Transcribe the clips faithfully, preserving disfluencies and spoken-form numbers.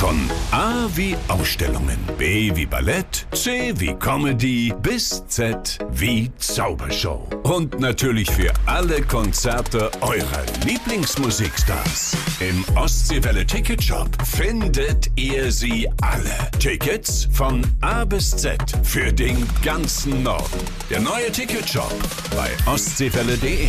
Von A wie Ausstellungen, B wie Ballett, C wie Comedy bis Z wie Zaubershow. Und natürlich für alle Konzerte eurer Lieblingsmusikstars. Im Ostseewelle Ticketshop findet ihr sie alle. Tickets von A bis Z für den ganzen Norden. Der neue Ticketshop bei ostseewelle punkt de.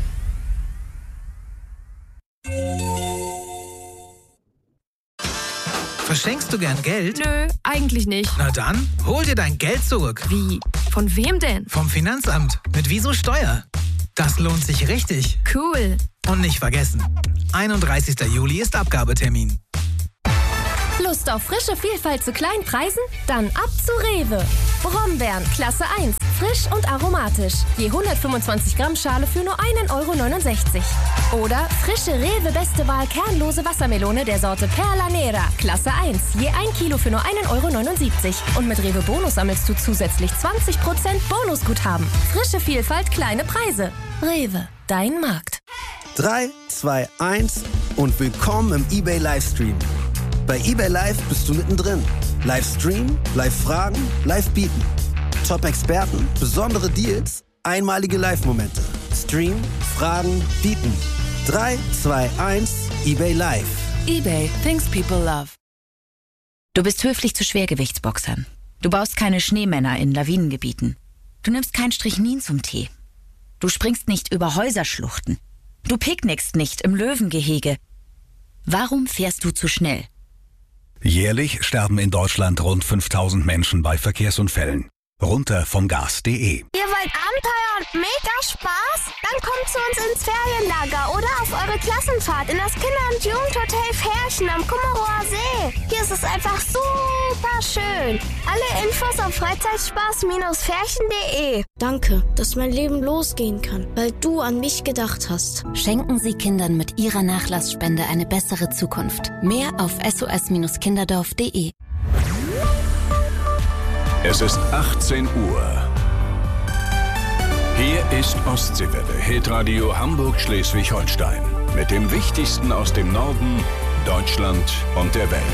Verschenkst du gern Geld? Nö, eigentlich nicht. Na dann, hol dir dein Geld zurück. Wie? Von wem denn? Vom Finanzamt. Mit Wieso Steuer. Das lohnt sich richtig. Cool. Und nicht vergessen, einunddreißigster Juli ist Abgabetermin. Lust auf frische Vielfalt zu kleinen Preisen? Dann ab zu Rewe. Brombeeren, Klasse eins, frisch und aromatisch. Je hundertfünfundzwanzig Gramm Schale für nur ein Euro neunundsechzig. Oder frische Rewe Beste Wahl kernlose Wassermelone der Sorte Perla Nera, Klasse eins. Je ein Kilo für nur ein Euro neunundsiebzig. Und mit Rewe Bonus sammelst du zusätzlich zwanzig Prozent Bonusguthaben. Frische Vielfalt, kleine Preise. Rewe, dein Markt. drei, zwei, eins und willkommen im eBay Livestream. Bei eBay Live bist du mittendrin. Livestream, Live-Fragen, Live-Bieten. Top-Experten, besondere Deals, einmalige Live-Momente. Stream, Fragen, Bieten. drei, zwei, eins, eBay Live. eBay, things people love. Du bist höflich zu Schwergewichtsboxern. Du baust keine Schneemänner in Lawinengebieten. Du nimmst kein Strychnin zum Tee. Du springst nicht über Häuserschluchten. Du picknickst nicht im Löwengehege. Warum fährst du zu schnell? Jährlich sterben in Deutschland rund fünftausend Menschen bei Verkehrsunfällen. Runter vom Gas punkt de. Ihr wollt Abenteuer und mega Spaß? Dann kommt zu uns ins Ferienlager oder auf eure Klassenfahrt in das Kinder- und Jugendhotel Ferchen am Kummerower See. Hier ist es einfach super schön. Alle Infos auf Freizeitspaß Ferchen punkt de. Danke, dass mein Leben losgehen kann, weil du an mich gedacht hast. Schenken Sie Kindern mit Ihrer Nachlassspende eine bessere Zukunft. Mehr auf s o s kinderdorf punkt de. Es ist achtzehn Uhr. Hier ist Ostseewelle, Hitradio Hamburg-Schleswig-Holstein. Mit dem Wichtigsten aus dem Norden, Deutschland und der Welt.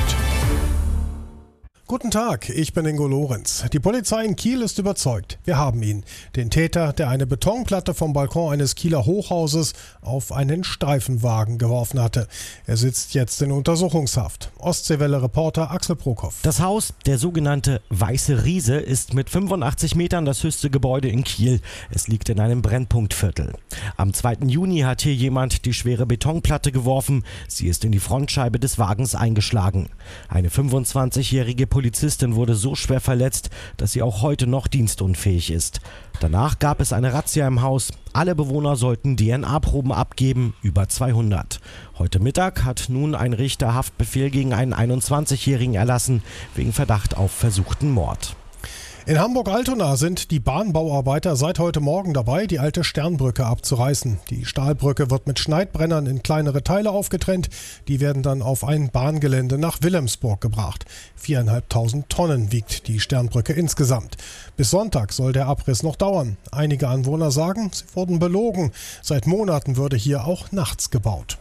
Guten Tag, ich bin Ingo Lorenz. Die Polizei in Kiel ist überzeugt. Wir haben ihn. Den Täter, der eine Betonplatte vom Balkon eines Kieler Hochhauses auf einen Streifenwagen geworfen hatte. Er sitzt jetzt in Untersuchungshaft. Ostseewelle-Reporter Axel Prokop. Das Haus, der sogenannte Weiße Riese, ist mit fünfundachtzig Metern das höchste Gebäude in Kiel. Es liegt in einem Brennpunktviertel. Am zweiten Juni hat hier jemand die schwere Betonplatte geworfen. Sie ist in die Frontscheibe des Wagens eingeschlagen. Eine fünfundzwanzigjährige Polizistin wurde so schwer verletzt, dass sie auch heute noch dienstunfähig ist. Danach gab es eine Razzia im Haus. Alle Bewohner sollten D N A-Proben abgeben, über zweihundert. Heute Mittag hat nun ein Richter Haftbefehl gegen einen einundzwanzigjährigen erlassen, wegen Verdacht auf versuchten Mord. In Hamburg-Altona sind die Bahnbauarbeiter seit heute Morgen dabei, die alte Sternbrücke abzureißen. Die Stahlbrücke wird mit Schneidbrennern in kleinere Teile aufgetrennt. Die werden dann auf ein Bahngelände nach Wilhelmsburg gebracht. Viereinhalbtausend Tonnen wiegt die Sternbrücke insgesamt. Bis Sonntag soll der Abriss noch dauern. Einige Anwohner sagen, sie wurden belogen. Seit Monaten würde hier auch nachts gebaut.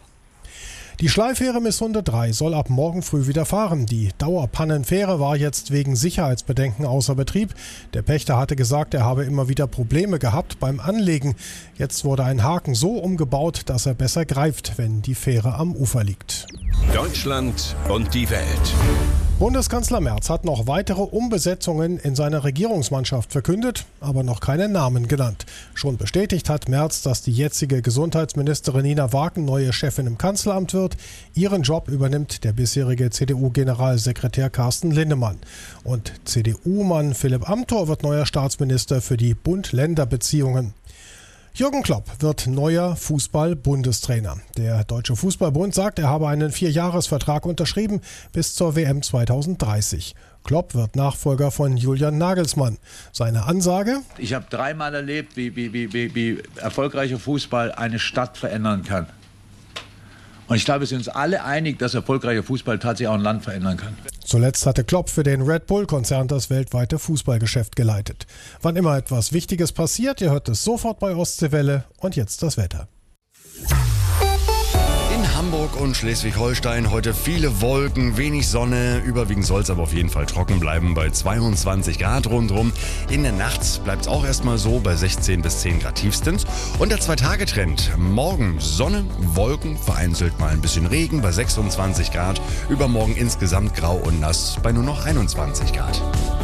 Die Schleifähre Misshunde drei soll ab morgen früh wieder fahren. Die Dauerpannenfähre war jetzt wegen Sicherheitsbedenken außer Betrieb. Der Pächter hatte gesagt, er habe immer wieder Probleme gehabt beim Anlegen. Jetzt wurde ein Haken so umgebaut, dass er besser greift, wenn die Fähre am Ufer liegt. Deutschland und die Welt. Bundeskanzler Merz hat noch weitere Umbesetzungen in seiner Regierungsmannschaft verkündet, aber noch keine Namen genannt. Schon bestätigt hat Merz, dass die jetzige Gesundheitsministerin Nina Wagen neue Chefin im Kanzleramt wird. Ihren Job übernimmt der bisherige C D U-Generalsekretär Carsten Linnemann. Und C D U-Mann Philipp Amthor wird neuer Staatsminister für die Bund-Länder-Beziehungen. Jürgen Klopp wird neuer Fußball-Bundestrainer. Der Deutsche Fußballbund sagt, er habe einen Vierjahresvertrag unterschrieben bis zur W M zweitausenddreißig. Klopp wird Nachfolger von Julian Nagelsmann. Seine Ansage: Ich habe dreimal erlebt, wie, wie, wie, wie, wie erfolgreicher Fußball eine Stadt verändern kann. Und ich glaube, wir sind uns alle einig, dass erfolgreicher Fußball tatsächlich auch ein Land verändern kann. Zuletzt hatte Klopp für den Red Bull-Konzern das weltweite Fußballgeschäft geleitet. Wann immer etwas Wichtiges passiert, ihr hört es sofort bei Ostseewelle. Und jetzt das Wetter. In Hamburg und Schleswig-Holstein heute viele Wolken, wenig Sonne. Überwiegend soll es aber auf jeden Fall trocken bleiben bei zweiundzwanzig Grad rundherum. In der Nacht bleibt es auch erstmal so bei sechzehn bis zehn Grad tiefstens. Und der Zwei-Tage-Trend. Morgen Sonne, Wolken, vereinzelt mal ein bisschen Regen bei sechsundzwanzig Grad. Übermorgen insgesamt grau und nass bei nur noch einundzwanzig Grad.